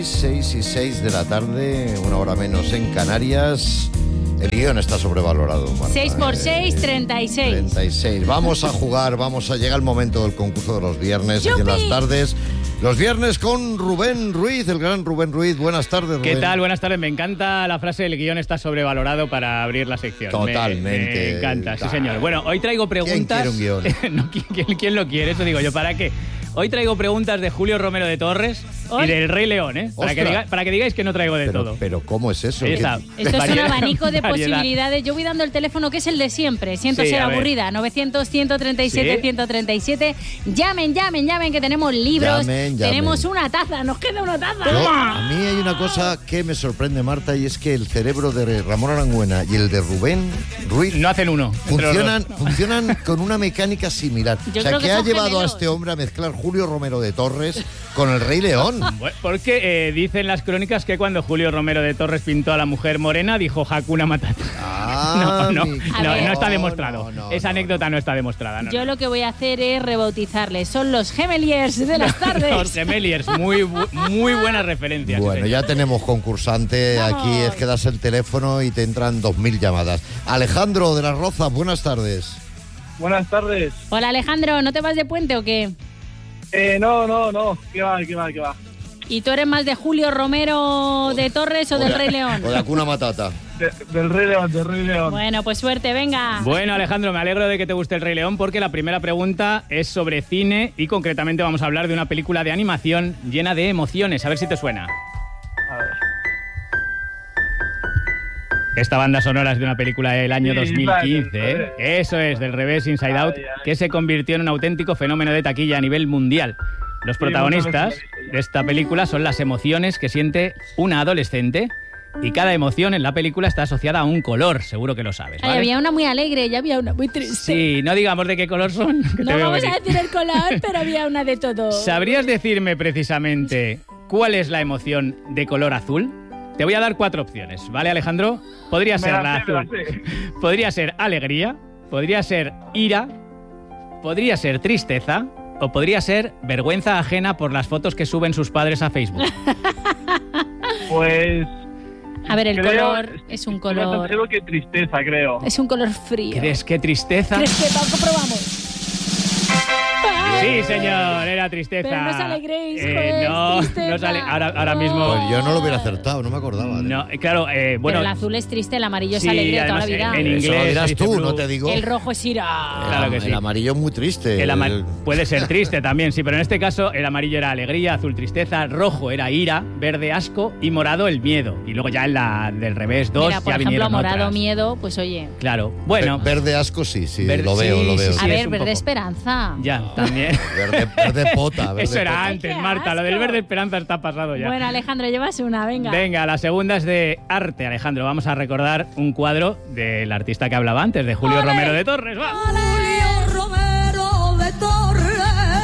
6:06 de la tarde, una hora menos en Canarias. El guión está sobrevalorado, Marta. 6 por 6, 36. 36. Vamos a jugar, llega el momento del concurso de los viernes aquí en las tardes. Los viernes con Rubén Ruiz, el gran Rubén Ruiz. Buenas tardes, Rubén. ¿Qué tal? Buenas tardes. Me encanta la frase del guión está sobrevalorado para abrir la sección. Totalmente. Me encanta, sí señor. Bueno, hoy traigo preguntas... ¿Quién quiere un guión? No, ¿quién lo quiere? Eso digo yo, ¿para qué? Hoy traigo preguntas de Julio Romero de Torres y del Rey León, ¿eh? Para que digáis que no traigo de todo. Pero ¿cómo es eso? Esto es un abanico de posibilidades. Yo voy dando el teléfono que es el de siempre. Siento ser aburrida. 900-137-137. Llamen, que tenemos libros. Llamen. Tenemos una taza. Nos queda una taza. A mí hay una cosa que me sorprende, Marta, y es que el cerebro de Ramón Arangüena y el de Rubén Ruiz no hacen uno. Funcionan con una mecánica similar. Yo creo que ¿qué ha llevado gemelos a este hombre a mezclar Julio Romero de Torres con el Rey León? Bueno, porque dicen las crónicas que cuando Julio Romero de Torres pintó a la mujer morena dijo Hakuna Matata. No está demostrado. Esa anécdota no está demostrada. Yo lo que voy a hacer es rebautizarles. Son los Gemeliers de las tardes. Los Gemeliers, muy buenas referencias. Bueno, ya tenemos concursante. Vamos. Aquí es que das el teléfono y te entran 2000 llamadas. Alejandro de las Rozas, buenas tardes. Buenas tardes. Hola, Alejandro, ¿no te vas de puente o qué? No. ¿Qué va? ¿Y tú eres más de Julio Romero de Torres o del Rey León? O de Hakuna Matata. Del Rey León. Bueno, pues suerte, venga. Bueno, Alejandro, me alegro de que te guste el Rey León porque la primera pregunta es sobre cine y concretamente vamos a hablar de una película de animación llena de emociones. A ver si te suena. A ver. Esta banda sonora es de una película del año 2015, vale, Eso es, del revés, Inside Out, que se convirtió en un auténtico fenómeno de taquilla a nivel mundial. Los protagonistas de esta película son las emociones que siente una adolescente y cada emoción en la película está asociada a un color, seguro que lo sabes, ¿vale? Había una muy alegre y había una muy triste. Sí, no digamos de qué color son. Que no vamos a decir el color, pero había una de todo. ¿Sabrías decirme precisamente cuál es la emoción de color azul? Te voy a dar 4 opciones, ¿vale, Alejandro? Podría ser la azul. Podría ser alegría, podría ser ira, podría ser tristeza o podría ser vergüenza ajena por las fotos que suben sus padres a Facebook. Pues... A ver, el color es un color... Creo que tristeza, creo. Es un color frío. ¿Crees que tristeza? ¿Crees que comprobamos? Sí, señor, era tristeza. Pero no os alegréis, no sale. Ahora mismo... Pues yo no lo hubiera acertado, no me acordaba. No, claro, bueno... Pero el azul es triste, el amarillo es sí, alegría toda la vida. En inglés... Eso lo dirás tú, blue. no te digo. El rojo es ira. Claro que sí. El amarillo es muy triste. Puede ser triste también, sí, pero en este caso el amarillo era alegría, azul tristeza, rojo era ira, verde asco y morado el miedo. Y luego ya en la del revés 2 Mira, por ya ejemplo, vinieron morado otras. Miedo, pues oye. Claro, bueno... Verde asco sí, Verde, lo veo. sí, A ver, es un verde poco. esperanza. Ya, también. Verde pota. Eso era pota. antes, ¡Qué Marta, lo del asco! verde esperanza está pasado ya. Bueno, Alejandro, llevas una, venga. Venga, la segunda es de arte, Alejandro. Vamos a recordar un cuadro del artista que hablaba antes, de Julio Romero de Torres. ¡Va! Julio Romero de Torres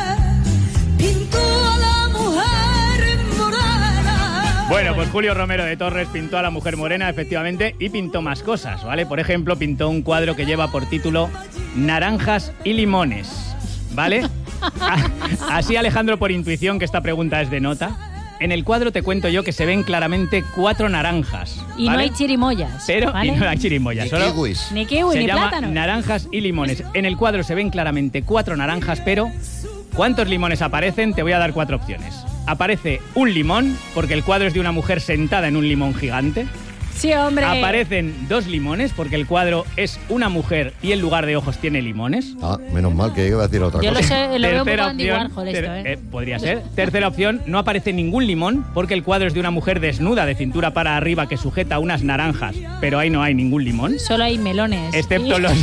pintó a la mujer morena. Bueno, pues Julio Romero de Torres pintó a la mujer morena, efectivamente, y pintó más cosas, ¿vale? Por ejemplo, pintó un cuadro que lleva por título Naranjas y limones, ¿vale? Así, Alejandro, por intuición, que esta pregunta es de nota. En el cuadro te cuento yo que se ven claramente 4 naranjas, ¿vale? Y no hay chirimoyas, Pero ¿vale? Y no hay chirimoyas, Ni solo kiwis. Ni kiwi, se ni llama plátano. naranjas y limones. En el cuadro se ven claramente 4 naranjas, pero ¿cuántos limones aparecen? Te voy a dar 4 opciones. Aparece un limón, porque el cuadro es de una mujer sentada en un limón gigante. Sí, hombre. Aparecen 2 limones, porque el cuadro es una mujer y en lugar de ojos tiene limones. Ah, menos mal que iba a decir otra Yo cosa. lo sé, lo veo un poco Tercera Andy opción, Warhol esto, ¿eh? podría ser. Tercera opción, no aparece ningún limón, porque el cuadro es de una mujer desnuda de cintura para arriba que sujeta unas naranjas, pero ahí no hay ningún limón. Solo hay melones. Excepto Y- los...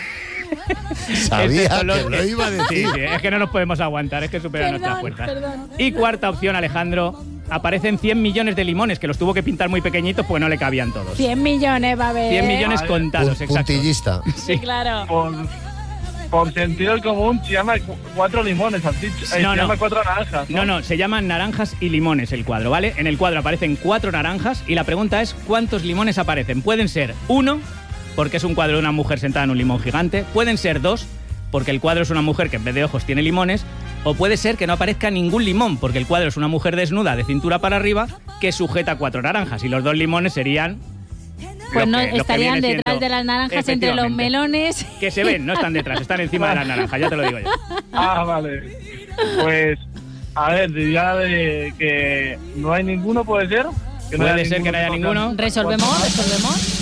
Sabía excepto los que lo iba a decir. Sí, es que no nos podemos aguantar, es que supera nuestras fuerzas. Perdón. Y cuarta opción, Alejandro, aparecen 100 millones de limones, que los tuvo que pintar muy pequeñitos, pues no le cabían todos. 100 millones va a haber. 100 millones contados, exacto. Puntillista. Sí, claro. Por sentido común se llama 4 limones, has dicho. Se llama 4 naranjas, ¿no? No, se llaman naranjas y limones el cuadro, ¿vale? En el cuadro aparecen 4 naranjas y la pregunta es ¿cuántos limones aparecen? Pueden ser 1, porque es un cuadro de una mujer sentada en un limón gigante. Pueden ser 2, porque el cuadro es una mujer que en vez de ojos tiene limones. O puede ser que no aparezca ningún limón, porque el cuadro es una mujer desnuda de cintura para arriba que sujeta 4 naranjas y los 2 limones serían... Pues no, estarían detrás de las naranjas, entre los melones. Que se ven, no están detrás, están encima de las naranjas, ya te lo digo yo. Vale. Pues, a ver, diría de que no hay ninguno, ¿puede ser? Puede ser que no haya ninguno. ¿Resolvemos?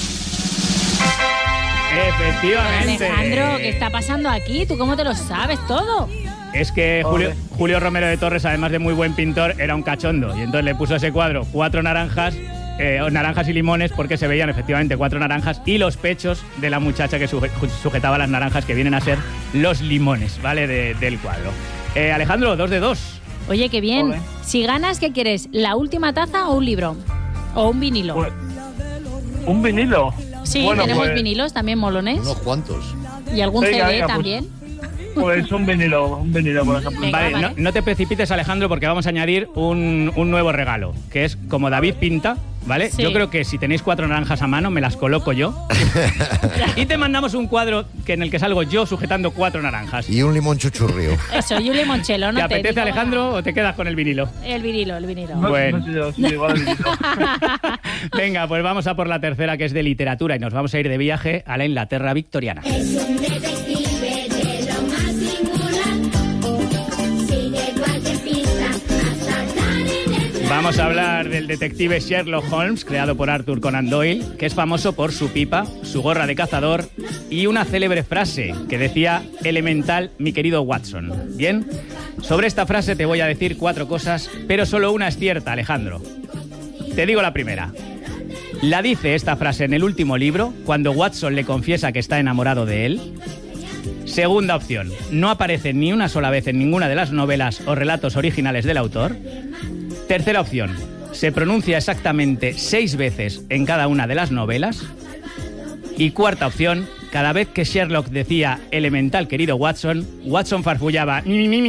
Efectivamente. Alejandro, ¿qué está pasando aquí? ¿Tú cómo te lo sabes todo? Es que Julio Romero de Torres, además de muy buen pintor, era un cachondo. Y entonces le puso a ese cuadro 4 naranjas, naranjas y limones, porque se veían efectivamente 4 naranjas y los pechos de la muchacha que sujetaba las naranjas, que vienen a ser los limones, ¿vale? Del cuadro. Alejandro, 2 de 2. Oye, qué bien. Joder. Si ganas, ¿qué quieres? ¿La última taza o un libro? ¿O un vinilo? Pues, ¿un vinilo? Sí, bueno, tenemos pues, vinilos también molones. Unos cuantos. Y algún venga, CD venga, también. Pues un vinilo, por ejemplo. Venga, Vale, vale. no te precipites, Alejandro, porque vamos a añadir un nuevo regalo, que es como David pinta, ¿vale? Sí. Yo creo que si tenéis 4 naranjas a mano, me las coloco yo. Y te mandamos un cuadro en el que salgo yo sujetando 4 naranjas. Y un limón chuchurrío. Eso, y un limonchelo, ¿no? ¿Te apetece, digo, Alejandro, o te quedas con el vinilo? El vinilo. No, Bueno. no sé yo, sí, igual el vinilo. Venga, pues vamos a por la tercera, que es de literatura, y nos vamos a ir de viaje a la Inglaterra victoriana. Es un detective de lo más singular. Sigue cualquier pista hasta dar en el clavo. Vamos a hablar del detective Sherlock Holmes, creado por Arthur Conan Doyle, que es famoso por su pipa, su gorra de cazador y una célebre frase que decía: elemental, mi querido Watson. Bien, sobre esta frase te voy a decir 4 cosas, pero solo una es cierta, Alejandro. Te digo la primera. La dice esta frase en el último libro, cuando Watson le confiesa que está enamorado de él. Segunda opción, no aparece ni una sola vez en ninguna de las novelas o relatos originales del autor. Tercera opción, se pronuncia exactamente 6 veces en cada una de las novelas. Y cuarta opción, cada vez que Sherlock decía elemental, querido Watson, Watson farfullaba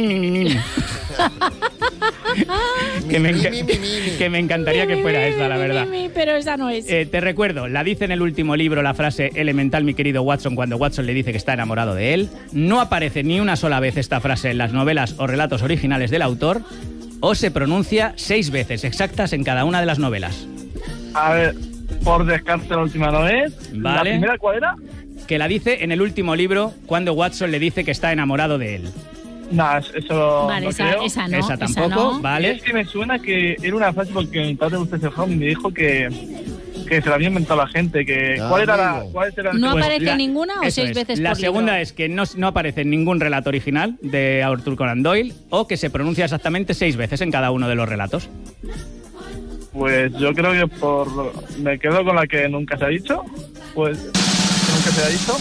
que me encantaría que fuera esa, la verdad. Pero esa no es. Te recuerdo, la dice en el último libro la frase elemental, mi querido Watson, cuando Watson le dice que está enamorado de él. No aparece ni una sola vez esta frase en las novelas o relatos originales del autor, o se pronuncia 6 veces exactas en cada una de las novelas. A ver, por descarte la última no es. Vale. ¿La primera cuál era? Que la dice en el último libro cuando Watson le dice que está enamorado de él. Nah, eso Vale, no esa, creo. esa no. Esa tampoco, no. ¿vale? Es que me suena que era una frase porque mi padre usted se fue y me dijo que se la había inventado la gente. Que, Ah, ¿cuál era amigo. cuál era el ¿No Pues aparece la- ninguna o eso 6 es. veces La por segunda libro? es que no aparece en ningún relato original de Arthur Conan Doyle, o que se pronuncia exactamente 6 veces en cada uno de los relatos. Pues yo creo que me quedo con la que nunca se ha dicho. Pues nunca se ha dicho.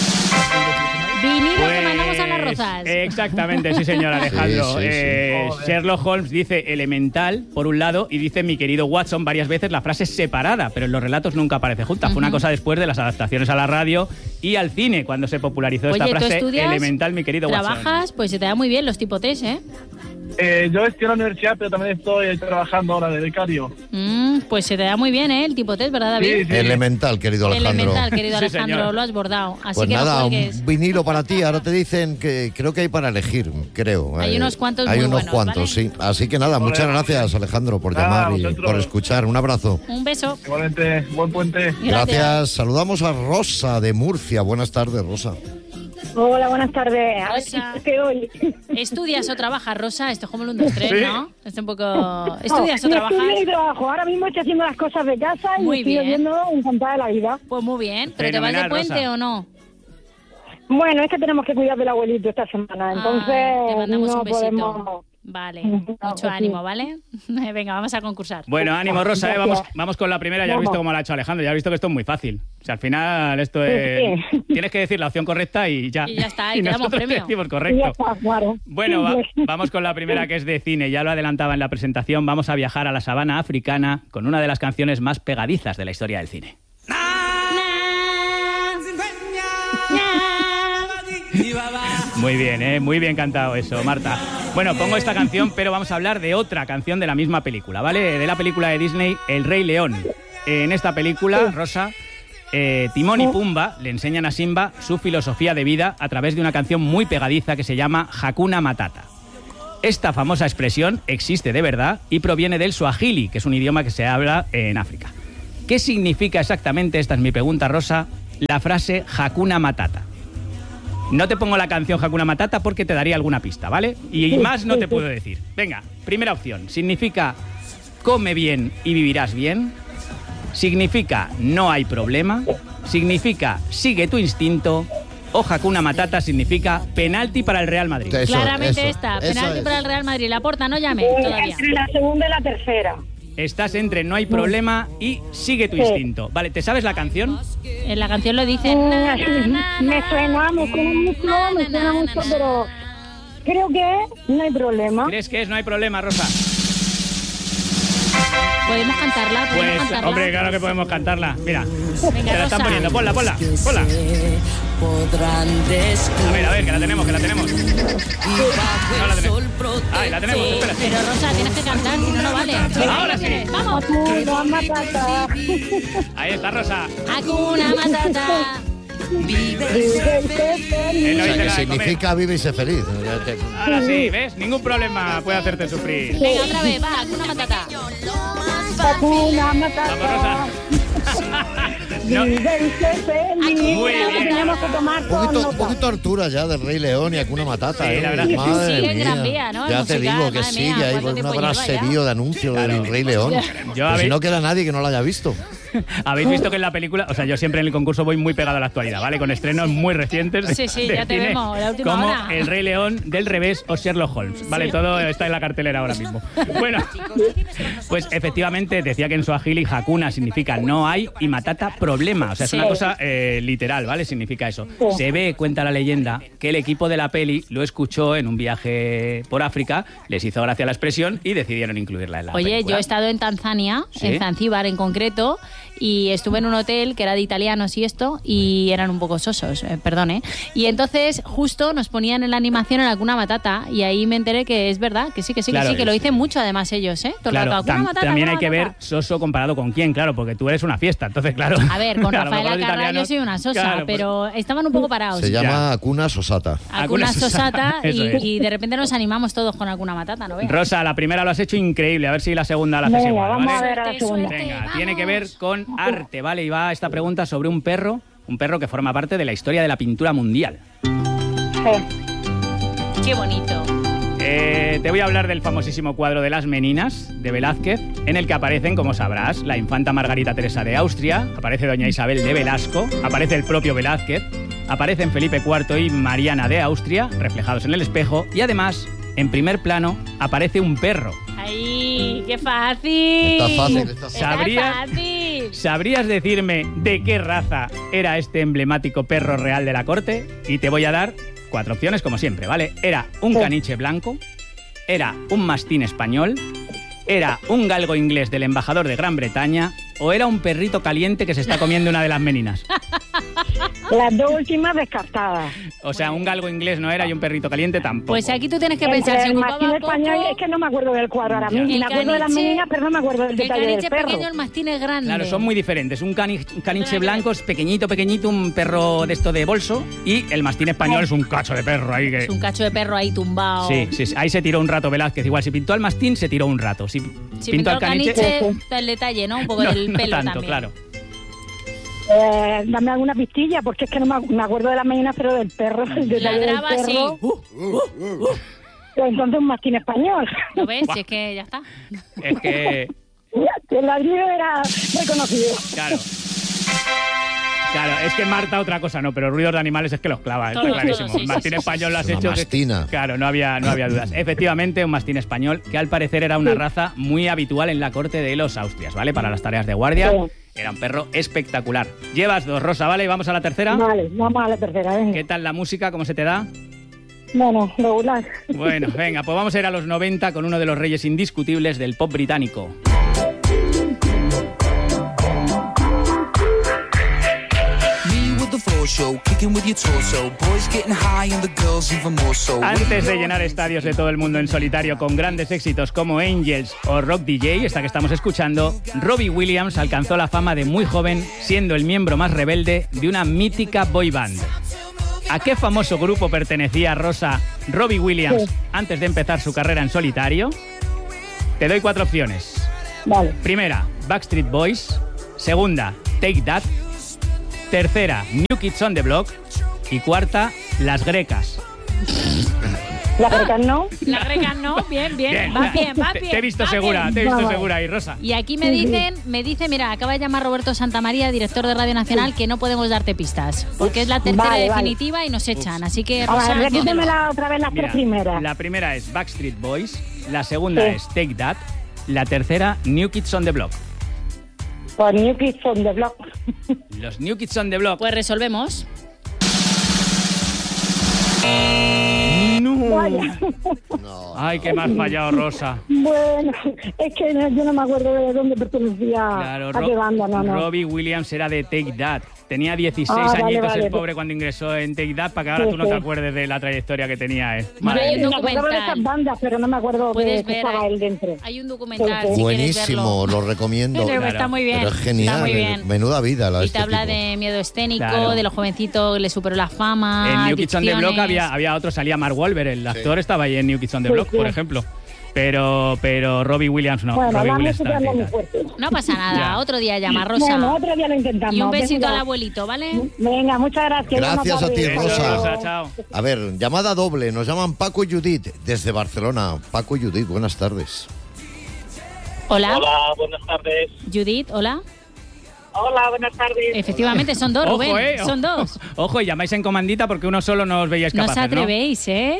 Vinilo que Pues, mandamos a las Rozas. Exactamente, sí, señor Alejandro. Sí, sí, sí. Joder. Sherlock Holmes dice elemental, por un lado, y dice mi querido Watson varias veces, la frase separada, pero en los relatos nunca aparece junta. Fue una cosa después de las adaptaciones a la radio y al cine, cuando se popularizó esta Oye, ¿tú frase estudias? elemental, mi querido Watson. Trabajas, pues se te da muy bien los tipo test, ¿eh? Yo estoy en la universidad, pero también estoy trabajando ahora de becario. Pues se te da muy bien, ¿eh? El tipo test, ¿verdad, David? Sí, sí. Elemental, querido Alejandro. Elemental, querido Sí, Alejandro, señor. lo has bordado. Así Pues que nada, no un cuelgues. vinilo para ti. Ahora te dicen que creo que hay para elegir, creo. Hay unos cuantos Hay muy unos buenos, cuantos, ¿vale? sí. Así que nada, muchas gracias, Alejandro, por Nada, llamar y vosotros. por escuchar. Un abrazo. Un beso. Igualmente, buen puente. Gracias. Saludamos a Rosa de Murcia. Buenas tardes, Rosa. Hola, buenas tardes. A ver Rosa. si te hoy. ¿Estudias o trabajas, Rosa? Esto es como el 1, 2, 3, Sí. ¿no? Es un poco... ¿Estudias o No, trabajas? estudio y trabajo. Ahora mismo estoy haciendo las cosas de casa y Muy estoy bien. oyendo encantada de la vida. Pues muy bien. ¿Pero te vas de Fenomenal, puente Rosa. o no? Bueno, es que tenemos que cuidar del abuelito esta semana, entonces Te mandamos no un besito. podemos... Vale, No, mucho sí. ánimo, ¿vale? Venga, vamos a concursar. Bueno, ánimo, Rosa, Gracias. vamos con la primera. Ya has Vamos. visto cómo lo ha hecho Alejandro, ya has visto que esto es muy fácil. O sea, al final esto es... Sí. Tienes que decir la opción correcta y ya. Y ya está, y te damos nosotros premio. te decimos Y ya correcto. está, claro. Bueno, Simple. vamos con la primera, que es de cine. Ya lo adelantaba en la presentación. Vamos a viajar a la sabana africana con una de las canciones más pegadizas de la historia del cine. Muy bien, muy bien cantado eso, Marta. Bueno, pongo esta canción, pero vamos a hablar de otra canción de la misma película, ¿vale? De la película de Disney, El Rey León. En esta película, Rosa, Timón y Pumba le enseñan a Simba su filosofía de vida a través de una canción muy pegadiza que se llama Hakuna Matata. Esta famosa expresión existe de verdad y proviene del suajili, que es un idioma que se habla en África. ¿Qué significa exactamente, esta es mi pregunta, Rosa, la frase Hakuna Matata? No te pongo la canción Hakuna Matata porque te daría alguna pista, ¿vale? Y más no te puedo decir. Venga, primera opción. Significa come bien y vivirás bien. Significa no hay problema. Significa sigue tu instinto. O Hakuna Matata significa penalti para el Real Madrid. Claramente penalti para el Real Madrid. La Porta, no llame todavía. Entre la segunda y la tercera. Estás entre no hay problema y sigue tu instinto. Vale, ¿te sabes la canción? En la canción lo dice. Me suena mucho, pero creo que no hay problema. ¿Crees que es no hay problema, Rosa? ¿Podemos cantarla? Pues, hombre, claro que podemos cantarla. Mira, venga, te la están poniendo. Ponla. A ver, que la tenemos. No la tenemos. Ay, la tenemos, espera. Pero Rosa, tienes que cantar, si no, no vale. Ahora sí. ¡Vamos! Hakuna Matata. Ahí está, Rosa. Hakuna Matata. Él lo O sea, dice que la de significa vive y sé feliz. comer. Ahora sí, ¿ves? Ningún problema puede hacerte sufrir. Venga, otra vez, va, Hakuna Matata. Hakuna Matata. Vamos, Rosa. No. Vive y sé feliz. Muy bien. Tenemos que tomar con Un poquito Artura ya del Rey León y Hakuna Matata. Sí, la verdad que sí. Madre Sigue en mía. Gran Vía, ¿no? Ya El te musical, digo que madre sigue mía, ahí ¿cuánto con tiempo un lleva braserío de anuncio del Rey León. Yo Pues si no queda nadie que no lo haya visto. Habéis visto que en la película, o sea, yo siempre en el concurso voy muy pegado a la actualidad, ¿vale? Con estrenos muy recientes. Sí, de ya te cine, vemos, la última como hora. El Rey León, Del Revés o Sherlock Holmes, ¿vale? Todo está en la cartelera ahora mismo. Bueno, pues efectivamente decía que en suajili Hakuna significa no hay y Matata problema. O sea, es una cosa literal, ¿vale? Significa eso. Se ve, cuenta la leyenda, que el equipo de la peli lo escuchó en un viaje por África, les hizo gracia la expresión y decidieron incluirla en la película. Oye, yo he estado en Tanzania, ¿Sí? en Zanzíbar en concreto, y estuve en un hotel que era de italianos y esto, y eran un poco sosos, perdón, ¿eh? Y entonces justo nos ponían en la animación en Hakuna Matata, y ahí me enteré que es verdad, que sí, Claro, que lo dicen mucho además ellos, ¿eh? Todo el Claro, rato, Hakuna Matata, también hay Hakuna que ver Matata. soso comparado con quién, claro, porque tú eres una fiesta, entonces claro. A ver, con a lo Rafael mejor los Alcarra yo italianos- soy una sosa, claro, pues- pero estaban un poco parados. Se llama Hakuna Sosata. Hakuna Sosata, eso es. y de repente nos animamos todos con Hakuna Matata, ¿no ves? Rosa, la primera lo has hecho increíble, a ver si la segunda la haces Venga, igual, vamos ¿vale? a ver a la segunda. Venga, tiene que ver con arte, ¿vale? Y va esta pregunta sobre un perro que forma parte de la historia de la pintura mundial. Qué bonito. Te voy a hablar del famosísimo cuadro de Las Meninas, de Velázquez, en el que aparecen, como sabrás, la infanta Margarita Teresa de Austria, aparece doña Isabel de Velasco, aparece el propio Velázquez, aparecen Felipe IV y Mariana de Austria, reflejados en el espejo, y además, en primer plano, aparece un perro. ¡Ay, qué fácil! Está fácil, está fácil. ¿Sabrías? Está fácil. ¿Sabrías decirme de qué raza era este emblemático perro real de la corte? Y te voy a dar 4 opciones, como siempre, ¿vale? Era un caniche blanco, era un mastín español, era un galgo inglés del embajador de Gran Bretaña o era un perrito caliente que se está comiendo una de las meninas. Las dos últimas descartadas. O sea, un galgo inglés no era y un perrito caliente tampoco. Pues aquí tú tienes que pensar, Entre si el ocupaba mastín poco... español, es que no me acuerdo del cuadro ahora Ya. mismo. El Me acuerdo de las caniche- meninas, pero no me acuerdo del El detalle del caniche perro. pequeño, el mastín es grande. Claro, son muy diferentes. Un caniche blanco es pequeñito, un perro de esto de bolso, y el mastín español es un cacho de perro ahí que... Es un cacho de perro ahí tumbado. Sí, ahí se tiró un rato Velázquez. Igual, si pintó al mastín, se tiró un rato. Si Si pintó pintó al el caniche... caniche, el detalle, ¿no? Un poco del no pelo tanto, también. claro. Dame alguna pistilla, porque es que no me acuerdo de las meninas, pero del perro, el detalle del Ladraba así. perro. Pues entonces un mastín español. ¿Lo ves? Si es que ya está. Es que... El ladrido era reconocido. Claro. Claro, es que Marta otra cosa no, pero ruidos de animales es que los clava, está Todos, clarísimo. todos, sí, Mastín sí, español lo has Es una hecho... mastina. Claro, no había dudas. Efectivamente, un mastín español que al parecer era una raza muy habitual en la corte de los Austrias, ¿vale? Para las tareas de guardia. Sí. Era un perro espectacular. Llevas 2, Rosa, ¿vale? Y vamos a la tercera. Vale, vamos a la tercera, venga. ¿Qué tal la música? ¿Cómo se te da? Bueno, regular. Bueno, venga, pues vamos a ir a los 90 con uno de los reyes indiscutibles del pop británico. Antes de llenar estadios de todo el mundo en solitario con grandes éxitos como Angels o Rock DJ, esta que estamos escuchando, Robbie Williams alcanzó la fama de muy joven, siendo el miembro más rebelde de una mítica boy band. ¿A qué famoso grupo pertenecía Rosa Robbie Williams Sí. antes de empezar su carrera en solitario? Te doy 4 opciones. Vale. Primera, Backstreet Boys. Segunda, Take That. Tercera, New Kids on the Block. Y cuarta, Las Grecas. La Greca no. La greca no, bien, va bien. Te he visto va segura, bien. te he visto Vamos. segura ahí, Rosa. Y aquí me dice, mira, acaba de llamar Roberto Santamaría, director de Radio Nacional, que no podemos darte pistas, porque es la tercera Vale, definitiva y nos echan. Así que, A Rosa, ver, repíteme cógelo. otra vez las Mira, tres primeras. la primera es Backstreet Boys, la segunda Sí. es Take That, la tercera, New Kids on the Block. Por New Kids on the Block. Los New Kids on the Block. Pues resolvemos. No. Vaya. No. Ay, que me has fallado, Rosa. Bueno, es que yo no me acuerdo de dónde pertenecía, Claro, a qué banda, no. Robbie Williams era de Take That. Tenía 16 Vale, añitos vale. el pobre cuando ingresó en Take That, para que ahora Sí, tú no te sí. acuerdes de la trayectoria que tenía él. Hay un Me acordaba de documental. esas bandas, pero no me acuerdo de Puedes que ver, estaba él dentro. hay un documental, Sí, sí. si Buenísimo, quieres verlo. lo recomiendo. Pero Claro. está muy bien. Pero es genial. Está muy bien. Menuda vida la Y te habla tipo. de miedo escénico, Claro. de los jovencitos que le superó la fama. En New Kids on the Block adicciones. había otro, salía Mark Wahlberg, el actor estaba ahí en New Kids on the Block, Sí, sí. por ejemplo. Pero Robbie Williams no. Bueno, Robbie la Williams música está no en es muy Take That. fuerte. No pasa nada, Ya. otro día llama Rosa. Bueno, otro día lo intentamos. Y un besito Venga. al abuelito, ¿vale? Venga, muchas gracias. Gracias a ti, Eso, Rosa. Rosa, chao. A ver, llamada doble. Nos llaman Paco y Judith desde Barcelona. Paco y Judith, buenas tardes. Hola. Hola, buenas tardes. Judith, hola. Hola, buenas tardes. Efectivamente, son dos, Rubén. Son dos. Ojo, y llamáis en comandita porque uno solo no os veíais No capaces, os atrevéis, ¿eh?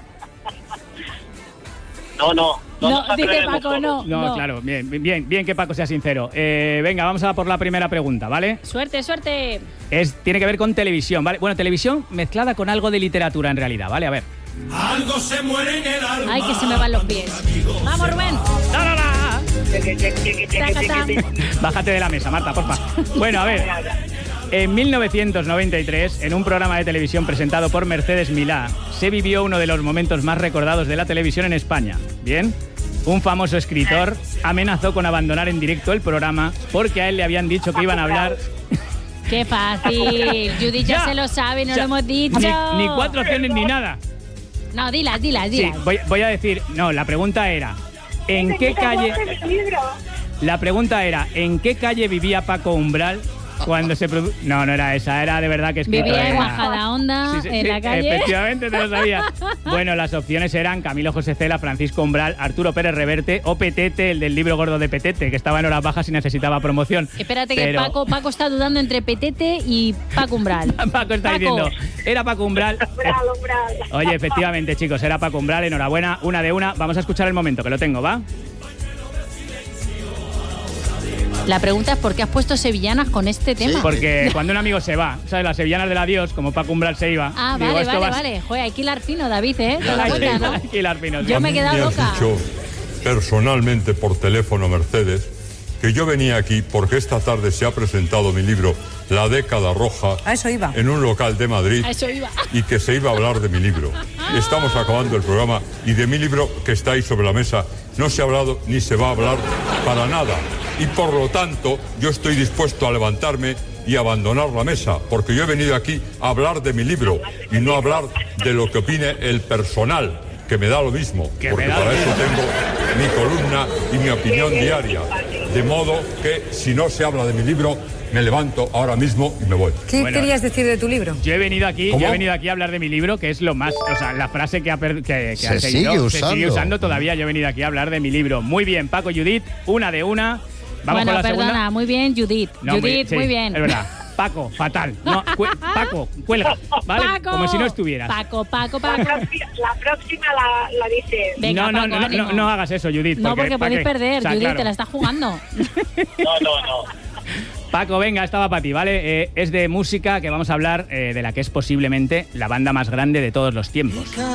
No No, nos dice atrevemos Paco, no. No, claro, bien que Paco sea sincero. Venga, vamos a por la primera pregunta, ¿vale? Suerte, suerte. Tiene que ver con televisión, ¿vale? Bueno, televisión mezclada con algo de literatura en realidad, ¿vale? A ver. Algo se muere en el alma. Ay, que se me van los pies. Vamos, Rubén. ¡Tarara! Tacatán. Bájate de la mesa, Marta, porfa. Bueno, a ver. En 1993, en un programa de televisión presentado por Mercedes Milá, se vivió uno de los momentos más recordados de la televisión en España. ¿Bien? Un famoso escritor amenazó con abandonar en directo el programa porque a él le habían dicho que iban a hablar... Qué fácil. Judith ya Ya. se lo sabe, no Ya. lo hemos dicho. Ni 4 opciones ni nada. No, dilas. Sí, voy a decir... No, la pregunta era... ¿En qué calle...? La pregunta era... ¿En qué calle vivía Paco Umbral cuando se produjo...? No era esa, era de verdad que escrito Vivía en era- Majadahonda, Sí, en la calle. Efectivamente, te lo sabía. Bueno, las opciones eran Camilo José Cela, Francisco Umbral, Arturo Pérez Reverte o Petete, el del libro gordo de Petete, que estaba en horas bajas y necesitaba promoción. Espérate Pero que Paco está dudando entre Petete y Paco Umbral. Paco está diciendo, era Paco Umbral. Oye, efectivamente, chicos, era Paco Umbral, enhorabuena, una de una. Vamos a escuchar el momento, que lo tengo, ¿va? La pregunta es ¿por qué has puesto sevillanas con este tema? Porque cuando un amigo se va, ¿sabes? Las sevillanas del adiós, como Paco Umbral se iba. Ah, digo, esto va a- vale. Joder, hay que hilar fino, David, ¿eh? Te das Hay cuenta, que- ¿no? hay que hilar fino, sí. Yo me he quedado Me has loca. dicho personalmente por teléfono, Mercedes, que yo venía aquí porque esta tarde se ha presentado mi libro La década roja A eso iba. en un local de Madrid A eso iba. y que se iba a hablar de mi libro. Estamos acabando el programa y de mi libro que está ahí sobre la mesa no se ha hablado ni se va a hablar para nada. Y por lo tanto yo estoy dispuesto a levantarme y abandonar la mesa, porque yo he venido aquí a hablar de mi libro y no a hablar de lo que opine el personal, que me da lo mismo, Que porque me da para lo eso mismo. tengo mi columna y mi opinión diaria. De modo que si no se habla de mi libro, me levanto ahora mismo y me voy. ¿Qué Bueno. querías decir de tu libro? Yo he venido aquí ¿Cómo? a hablar de mi libro, que es lo más, o sea, la frase que Se ha seguido, sigue se sigue usando. usando todavía. Yo he venido aquí a hablar de mi libro. Muy bien, Paco y Judith, una de una. Vamos Bueno, con la perdona, segunda. muy bien, Judith. No, Judith, sí, muy bien. Es verdad. Paco, fatal. No, Paco, cuelga, ¿vale? Paco, Como si no estuvieras. Paco. La próxima la dice. Venga, no, Paco, ánimo. no hagas eso, Judith. No, porque ¿para podéis qué? perder. O sea, Judith, claro. te la estás jugando. No. Paco, venga, esta va para ti, ¿vale? Es de música que vamos a hablar de la que es posiblemente la banda más grande de todos los tiempos.